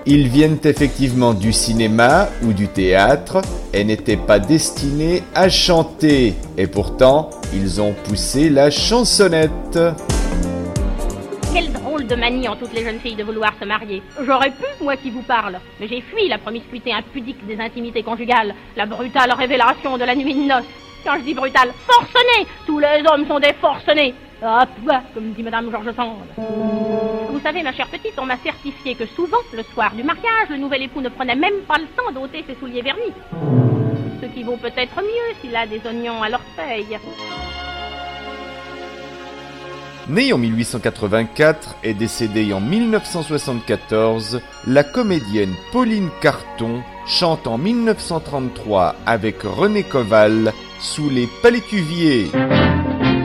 Ils viennent effectivement du cinéma ou du théâtre et n'étaient pas destinés à chanter. Et pourtant, ils ont poussé la chansonnette. Quelle drôle de manie en toutes les jeunes filles de vouloir se marier. J'aurais pu, moi qui vous parle, mais j'ai fui la promiscuité impudique des intimités conjugales, la brutale révélation de la nuit de noces. Quand je dis brutale, forcenée. Tous les hommes sont des forcenés. Ah, bah, comme dit Madame George Sand. Vous savez, ma chère petite, on m'a certifié que souvent, le soir du mariage, le nouvel époux ne prenait même pas le temps d'ôter ses souliers vernis. Ce qui vaut peut-être mieux s'il a des oignons à l'orteil. Née en 1884 et décédée en 1974, la comédienne Pauline Carton chante en 1933 avec René Coval sous les palétuviers.